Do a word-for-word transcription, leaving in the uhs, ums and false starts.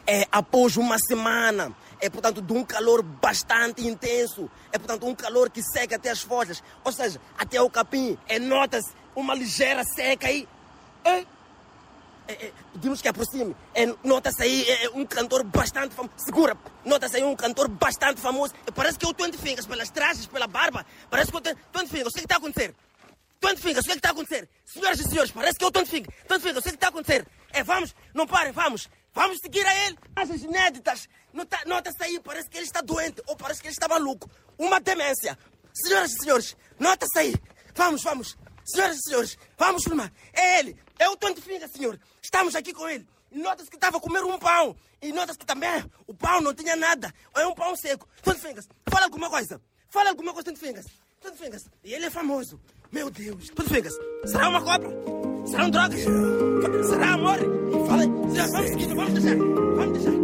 é após uma semana. É, portanto, de um calor bastante intenso. É, portanto, um calor que seca até as folhas. Ou seja, até o capim. É, nota-se uma ligeira seca aí. É, é, é, pedimos que aproxime. É, nota-se aí é, um cantor bastante famoso. Segura. Nota-se aí um cantor bastante famoso. É, parece que é o Twenty Fingers, pelas trajes, pela barba. Parece que é o Twenty Fingers. O que é que está a acontecer? Twenty Fingers, o que é que está a acontecer? Senhoras e senhores, parece que é o Twenty Fingers. Twenty Fingers, o que é que está a acontecer? É, vamos, não parem, vamos. Vamos seguir a ele. As inéditas. Nota, nota-se aí, parece que ele está doente. Ou parece que ele está maluco. Uma demência. Senhoras e senhores, nota-se aí. Vamos, vamos. Senhoras e senhores, vamos filmar. É ele. É o Twenty Fingers, senhor. Estamos aqui com ele. E nota-se que estava a comer um pão. E nota-se que também o pão não tinha nada. É um pão seco. Twenty Fingers, fala alguma coisa. Fala alguma coisa, Twenty Fingers. Twenty Fingers. E ele é famoso. Meu Deus. Twenty Fingers. Será uma cobra? Serão drogas? Será amor? Fala. Vamos seguir, vamos deixar. Vamos deixar.